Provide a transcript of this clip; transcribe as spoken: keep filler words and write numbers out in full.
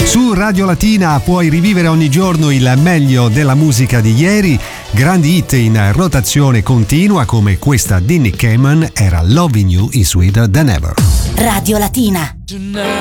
Su Radio Latina puoi rivivere ogni giorno il meglio della musica di ieri, grandi hit in rotazione continua come questa di Nick Cayman, era Loving You is Sweeter Than Ever. Radio Latina.